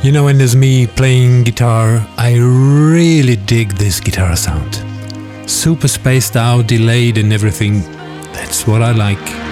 You know, and as me playing guitar, I really dig this guitar sound. Super spaced out, delayed and everything. That's what I like.